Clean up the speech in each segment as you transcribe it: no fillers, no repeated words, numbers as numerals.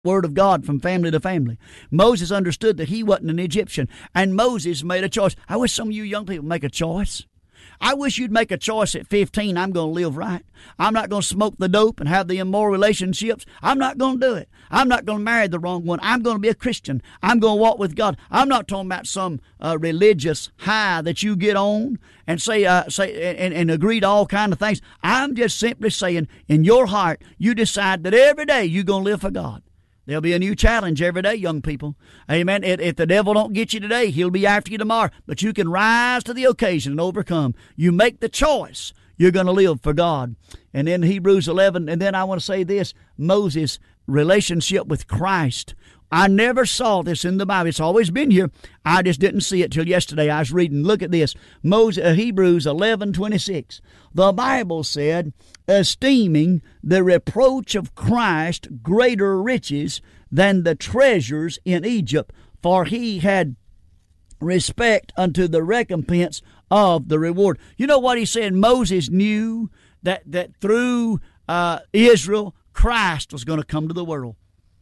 Word of God from family to family. Moses understood that he wasn't an Egyptian, and Moses made a choice. I wish some of you young people make a choice. I wish you'd make a choice at 15. I'm going to live right. I'm not going to smoke the dope and have the immoral relationships. I'm not going to do it. I'm not going to marry the wrong one. I'm going to be a Christian. I'm going to walk with God. I'm not talking about some religious high that you get on and say and agree to all kind of things. I'm just simply saying, in your heart, you decide that every day you're going to live for God. There'll be a new challenge every day, young people. Amen. If the devil don't get you today, he'll be after you tomorrow. But you can rise to the occasion and overcome. You make the choice. You're going to live for God. And then Hebrews 11, and then I want to say this, Moses' relationship with Christ. I never saw this in the Bible. It's always been here. I just didn't see it till yesterday. I was reading. Look at this. Hebrews 11:26. The Bible said, esteeming the reproach of Christ greater riches than the treasures in Egypt, for he had respect unto the recompense of the reward. You know what he said? Moses knew that through Israel, Christ was going to come to the world.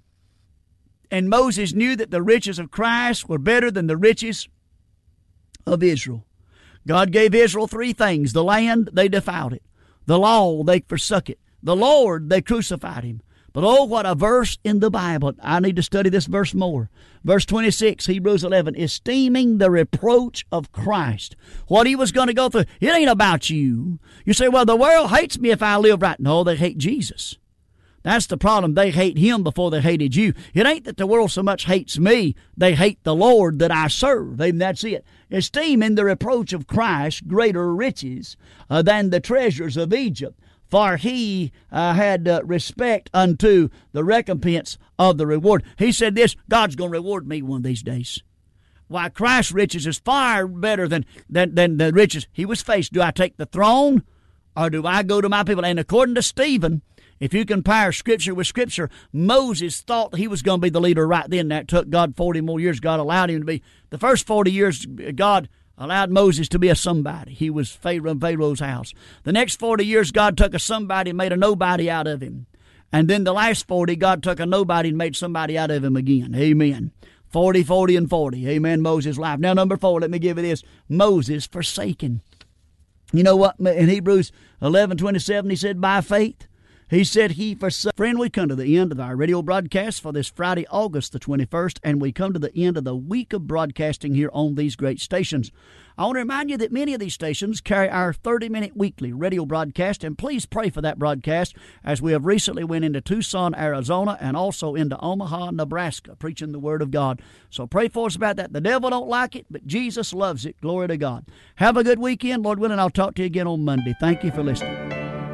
And Moses knew that the riches of Christ were better than the riches of Israel. God gave Israel three things. The land, they defiled it. The law, they forsook it. The Lord, they crucified him. But oh, what a verse in the Bible. I need to study this verse more. Verse 26, Hebrews 11, esteeming the reproach of Christ. What he was going to go through. It ain't about you. You say, well, the world hates me if I live right. No, they hate Jesus. That's the problem. They hate him before they hated you. It ain't that the world so much hates me. They hate the Lord that I serve. And that's it. Esteeming the reproach of Christ greater riches than the treasures of Egypt. For he had respect unto the recompense of the reward. He said this, God's going to reward me one of these days. Why, Christ's riches is far better than the riches he was faced. Do I take the throne or do I go to my people? And according to Stephen, if you compare Scripture with Scripture, Moses thought he was going to be the leader right then. That took God 40 more years. God allowed him to be. The first 40 years, God allowed Moses to be a somebody. He was Pharaoh's house. The next 40 years, God took a somebody and made a nobody out of him. And then the last 40, God took a nobody and made somebody out of him again. Amen. 40, 40, and 40. Amen, Moses' life. Now, number 4, let me give you this. Moses forsaken. You know what? In Hebrews 11:27, he said, by faith, he said he forsook. Friend, we come to the end of our radio broadcast for this Friday, August the 21st, and we come to the end of the week of broadcasting here on these great stations. I want to remind you that many of these stations carry our 30-minute weekly radio broadcast, and please pray for that broadcast as we have recently went into Tucson, Arizona, and also into Omaha, Nebraska, preaching the Word of God. So pray for us about that. The devil don't like it, but Jesus loves it. Glory to God. Have a good weekend. Lord willing, I'll talk to you again on Monday. Thank you for listening.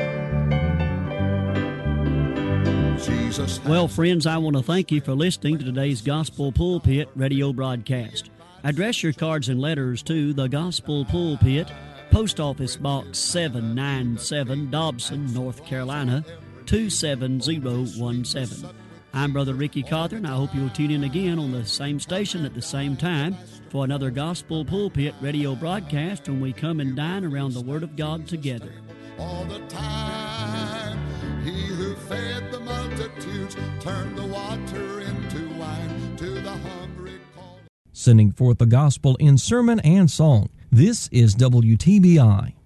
Well, friends, I want to thank you for listening to today's Gospel Pulpit radio broadcast. Address your cards and letters to the Gospel Pulpit, Post Office Box 797, Dobson, North Carolina, 27017. I'm Brother Ricky Cawthorn. I hope you'll tune in again on the same station at the same time for another Gospel Pulpit radio broadcast when we come and dine around the Word of God together. All the time, he who fed the multitudes turned the water into wine to the hungry. Sending forth the gospel in sermon and song. This is WTBI.